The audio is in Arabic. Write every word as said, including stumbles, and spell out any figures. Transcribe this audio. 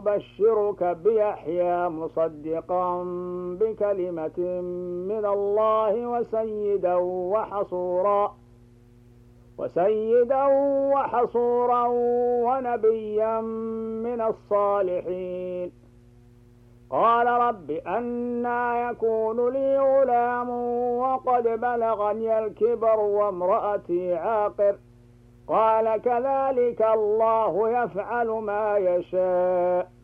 بشرك بيحيى مصدقا بكلمة من الله وسيدا وحصورا وسيدا وحصورا ونبيا من الصالحين. قال رب أنى يكون لي غلام وقد بلغني الكبر وامرأتي عاقر؟ قال كذلك الله يفعل ما يشاء